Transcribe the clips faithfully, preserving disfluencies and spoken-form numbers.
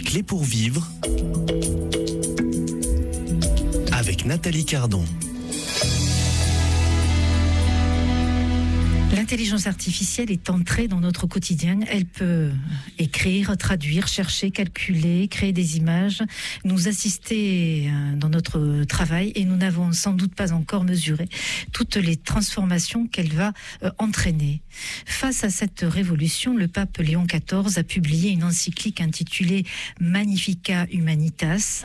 clés pour vivre avec Nathalie Cardon. L'intelligence artificielle est entrée dans notre quotidien. Elle peut écrire, traduire, chercher, calculer, créer des images, nous assister dans notre travail et nous n'avons sans doute pas encore mesuré toutes les transformations qu'elle va entraîner. Face à cette révolution, le pape Léon quatorze a publié une encyclique intitulée Magnificat Humanitas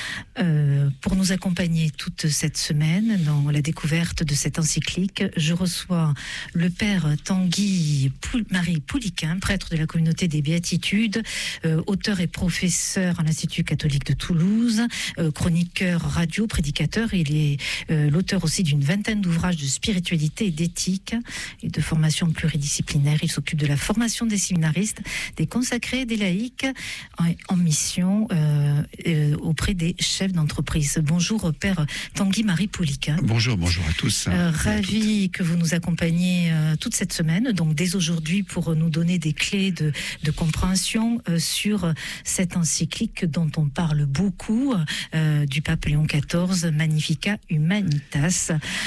euh, pour nous accompagner toute cette semaine dans la découverte de cette encyclique. Je reçois le père Tanguy Marie Pouliquin, prêtre de la communauté des Béatitudes, euh, auteur et professeur à l'Institut catholique de Toulouse, euh, chroniqueur radio, prédicateur. Il est euh, l'auteur aussi d'une vingtaine d'ouvrages de spiritualité et d'éthique et de formation pluridisciplinaire. Il s'occupe de la formation des séminaristes, des consacrés, des laïcs en, en mission euh, euh, auprès des chefs d'entreprise. Bonjour père Tanguy Marie Pouliquin. Bonjour, bonjour à tous. Euh, ravi que vous nous accompagniez euh, toute cette semaine, donc dès aujourd'hui, pour nous donner des clés de, de compréhension euh, sur cette encyclique dont on parle beaucoup, euh, du pape Léon quatorze, Magnificat Humanitas.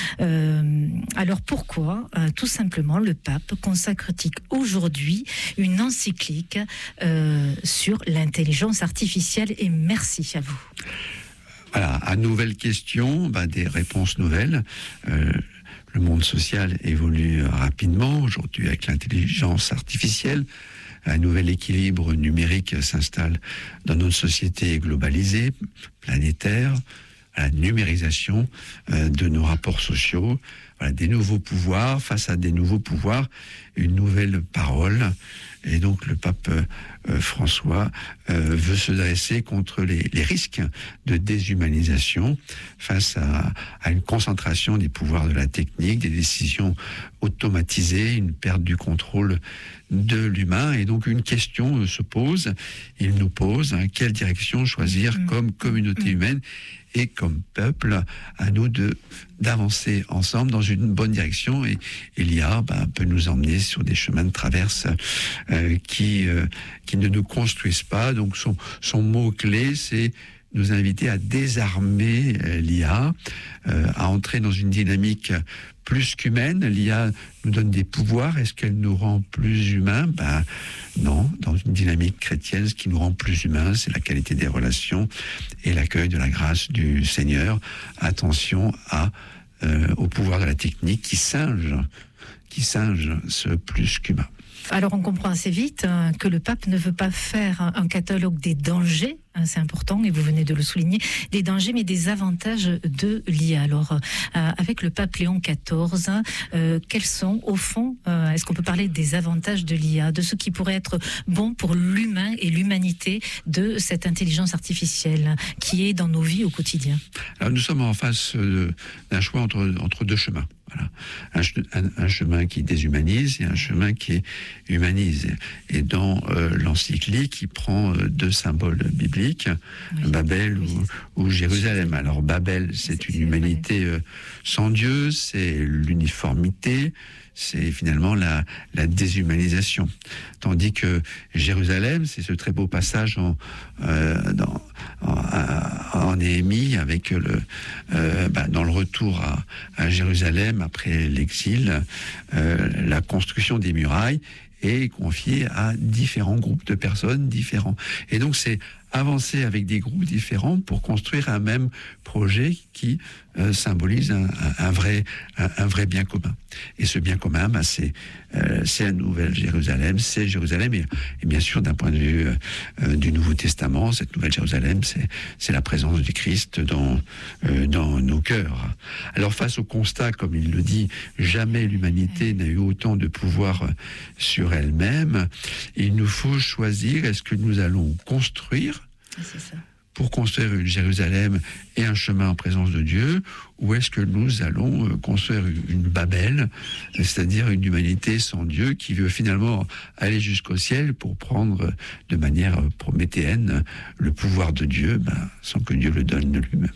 Euh, alors pourquoi, euh, tout simplement, le pape consacre-t-il aujourd'hui une encyclique euh, sur l'intelligence artificielle? Et merci à vous. Voilà, à nouvelles questions, bah, des réponses nouvelles. Euh, Le monde social évolue rapidement aujourd'hui avec l'intelligence artificielle. Un nouvel équilibre numérique s'installe dans notre société globalisée, planétaire, la numérisation euh, de nos rapports sociaux, voilà, des nouveaux pouvoirs, face à des nouveaux pouvoirs, une nouvelle parole. Et donc le pape euh, François euh, veut se dresser contre les, les risques de déshumanisation face à, à une concentration des pouvoirs de la technique, des décisions automatisées, une perte du contrôle de l'humain. Et donc une question euh, se pose, il nous pose, hein, quelle direction choisir mmh. comme communauté mmh. humaine et comme peuple, à nous de d'avancer ensemble dans une bonne direction. Et, et l'I A bah, peut nous emmener sur des chemins de traverse euh, qui euh, qui ne nous construisent pas. Donc son son mot clé, c'est nous inviter à désarmer euh, l'I A, euh, à entrer dans une dynamique plus qu'humaine. L'I A nous donne des pouvoirs. Est-ce qu'elle nous rend plus humains? Ben non. Dans une dynamique chrétienne, ce qui nous rend plus humains, c'est la qualité des relations et l'accueil de la grâce du Seigneur. Attention à euh, au pouvoir de la technique qui singe, qui singe ce plus qu'humain. Alors on comprend assez vite hein, que le pape ne veut pas faire un, un catalogue des dangers, hein, c'est important et vous venez de le souligner, des dangers mais des avantages de l'I A. Alors euh, avec le pape Léon quatorze, euh, quels sont au fond, euh, est-ce qu'on peut parler des avantages de l'I A, de ce qui pourrait être bon pour l'humain et l'humanité de cette intelligence artificielle qui est dans nos vies au quotidien? Alors nous sommes en face euh, d'un choix entre, entre deux chemins. Voilà. Un, un, un chemin qui déshumanise et un chemin qui humanise. Et dans euh, l'encyclique, il prend euh, deux symboles bibliques, oui. Babel oui, ou, ou Jérusalem. Alors Babel, c'est, c'est une humanité euh, sans Dieu, c'est l'uniformité, c'est finalement la, la déshumanisation. Tandis que Jérusalem, c'est ce très beau passage en, euh, dans, en, en Néhémie, avec le, euh, bah, dans le retour à, à Jérusalem après l'exil, euh, la construction des murailles est confiée à différents groupes de personnes différents. Et donc c'est avancer avec des groupes différents pour construire un même projet qui euh, symbolise un, un, un, vrai, un, un vrai bien commun. Et ce bien commun, bah, c'est, euh, c'est la Nouvelle Jérusalem, c'est Jérusalem, et, et bien sûr d'un point de vue euh, du Nouveau Testament, cette Nouvelle Jérusalem, c'est, c'est la présence du Christ dans, euh, dans nos cœurs. Alors face au constat, comme il le dit, jamais l'humanité n'a eu autant de pouvoir sur elle-même, il nous faut choisir, est-ce que nous allons construire C'est ça. pour construire une Jérusalem et un chemin en présence de Dieu, ou est-ce que nous allons construire une Babel, c'est-à-dire une humanité sans Dieu qui veut finalement aller jusqu'au ciel pour prendre de manière prométhéenne le pouvoir de Dieu, ben, sans que Dieu le donne de lui-même.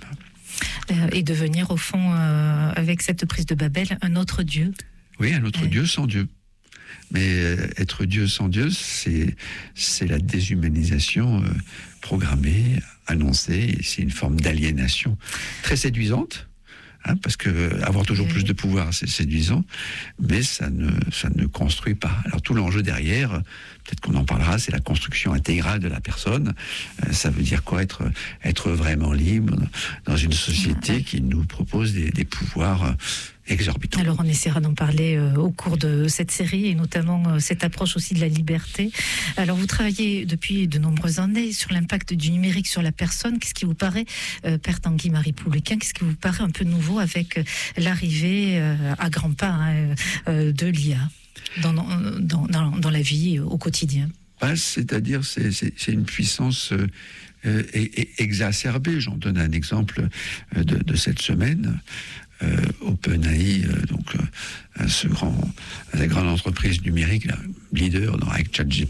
Et devenir au fond, euh, avec cette prise de Babel, un autre Dieu. Oui, un autre ouais. Dieu sans Dieu. Mais euh, être Dieu sans Dieu, c'est, c'est la déshumanisation euh, programmée, annoncée, et c'est une forme d'aliénation très séduisante. Hein, parce que avoir toujours oui. plus de pouvoir, c'est séduisant, mais ça ne, ça ne construit pas. Alors tout l'enjeu derrière, peut-être qu'on en parlera, c'est la construction intégrale de la personne. Euh, ça veut dire quoi, être, être vraiment libre dans une société oui. qui nous propose des, des pouvoirs euh, exorbitants. Alors on essaiera d'en parler euh, au cours de cette série, et notamment euh, cette approche aussi de la liberté. Alors vous travaillez depuis de nombreuses années sur l'impact du numérique sur la personne. Qu'est-ce qui vous paraît, euh, Père Tanguy-Marie Poulequin, qu'est-ce qui vous paraît un peu nouveau avec euh, l'arrivée euh, à grands pas hein, euh, de l'I A dans, dans, dans, dans la vie euh, au quotidien? Ben, c'est-à-dire c'est, c'est, c'est une puissance euh, euh, exacerbée. J'en donne un exemple euh, de, de cette semaine. Euh, OpenAI, euh, donc euh, ce grand, la grande entreprise numérique, là, leader dans, avec ChatGPT,